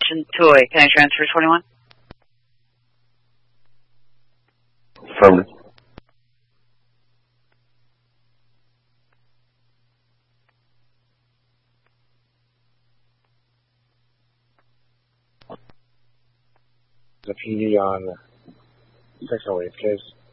Toy. Can I transfer 21? Affirmative. The PD on section wave, please.